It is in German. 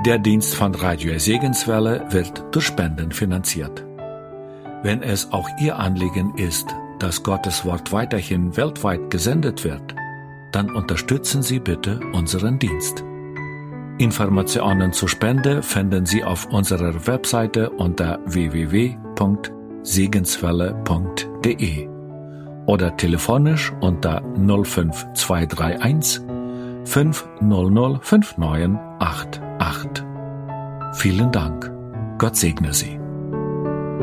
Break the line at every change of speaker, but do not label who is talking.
Der Dienst von Radio Segenswelle wird durch Spenden finanziert. Wenn es auch Ihr Anliegen ist, dass Gottes Wort weiterhin weltweit gesendet wird, dann unterstützen Sie bitte unseren Dienst. Informationen zur Spende finden Sie auf unserer Webseite unter www.segenswelle.de oder telefonisch unter 05231 500 5988. Vielen Dank. Gott segne Sie.